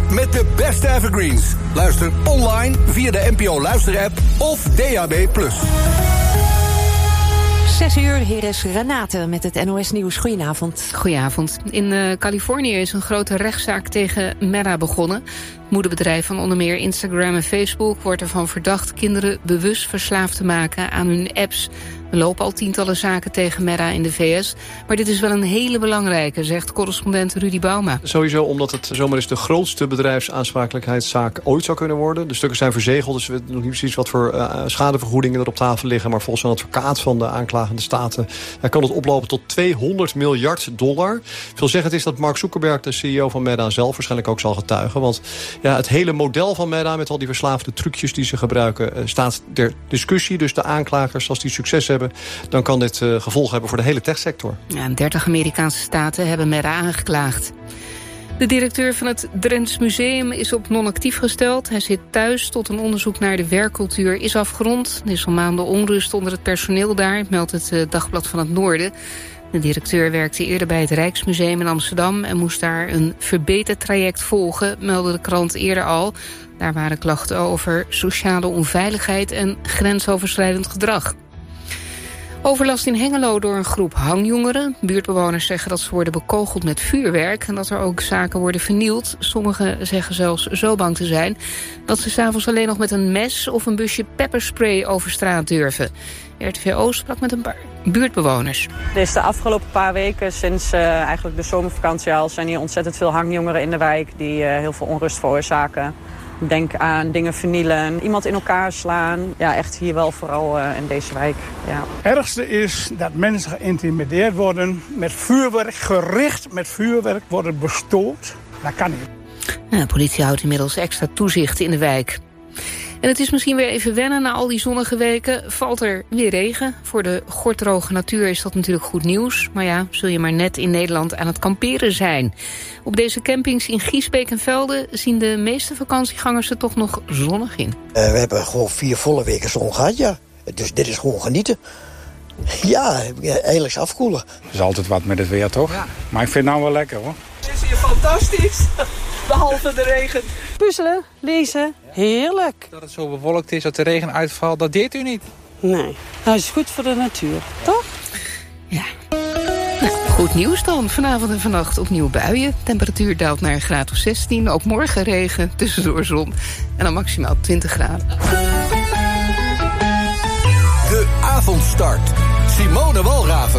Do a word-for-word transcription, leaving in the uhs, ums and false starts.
met de beste evergreens. Luister online via de N P O Luister-app of D A B plus. Zes uur, hier is Renate met het N O S Nieuws. Goedenavond. Goedenavond. In uh, Californië is een grote rechtszaak tegen Meta begonnen. Het moederbedrijf van onder meer Instagram en Facebook wordt ervan verdacht kinderen bewust verslaafd te maken aan hun apps. Er lopen al tientallen zaken tegen Meta in de V S. Maar dit is wel een hele belangrijke, zegt correspondent Rudy Bauma. Sowieso omdat het zomaar eens de grootste bedrijfsaansprakelijkheidszaak ooit zou kunnen worden. De stukken zijn verzegeld, dus we weten nog niet precies wat voor uh, schadevergoedingen er op tafel liggen. Maar volgens een advocaat van de aanklagende staten uh, kan het oplopen tot tweehonderd miljard dollar. Veelzeggend is dat Mark Zuckerberg, de C E O van Meta, zelf waarschijnlijk ook zal getuigen. Want ja, het hele model van Meta met al die verslaafde trucjes die ze gebruiken uh, staat ter discussie. Dus de aanklagers, als die succes hebben, dan kan dit uh, gevolgen hebben voor de hele techsector. Ja, dertig Amerikaanse staten hebben Meta aangeklaagd. De directeur van het Drents Museum is op non-actief gesteld. Hij zit thuis tot een onderzoek naar de werkcultuur is afgerond. Er is al maanden onrust onder het personeel daar, meldt het uh, Dagblad van het Noorden. De directeur werkte eerder bij het Rijksmuseum in Amsterdam en moest daar een verbetertraject volgen, meldde de krant eerder al. Daar waren klachten over sociale onveiligheid en grensoverschrijdend gedrag. Overlast in Hengelo door een groep hangjongeren. Buurtbewoners zeggen dat ze worden bekogeld met vuurwerk en dat er ook zaken worden vernield. Sommigen zeggen zelfs zo bang te zijn dat ze 's avonds alleen nog met een mes of een busje pepperspray over straat durven. R T V O sprak met een paar buurtbewoners. Er is de afgelopen paar weken, sinds uh, eigenlijk de zomervakantie al, zijn hier ontzettend veel hangjongeren in de wijk die uh, heel veel onrust veroorzaken. Denk aan dingen vernielen, iemand in elkaar slaan. Ja, echt hier wel vooral uh, in deze wijk. Ja. Het ergste is dat mensen geïntimideerd worden, met vuurwerk, gericht met vuurwerk worden bestoord. Dat kan niet. De politie houdt inmiddels extra toezicht in de wijk. En het is misschien weer even wennen na al die zonnige weken. Valt er weer regen. Voor de gorddroge natuur is dat natuurlijk goed nieuws. Maar ja, zul je maar net in Nederland aan het kamperen zijn. Op deze campings in Giesbeek en Velde zien de meeste vakantiegangers er toch nog zonnig in. Uh, we hebben gewoon vier volle weken zon gehad, ja. Dus dit is gewoon genieten. Ja, eigenlijk afkoelen. Er is altijd wat met het weer, toch? Ja. Maar ik vind het nou wel lekker, hoor. Het is hier fantastisch. Behalve de regen. Puzzelen, lezen, heerlijk. Dat het zo bewolkt is, dat de regen uitvalt, dat deed u niet? Nee, dat is goed voor de natuur, toch? Ja. Nou, goed nieuws dan. Vanavond en vannacht opnieuw buien. Temperatuur daalt naar een graad of zestien. Ook morgen regen, tussendoor zon. En dan maximaal twintig graden. De avondstart. Simone Walraven.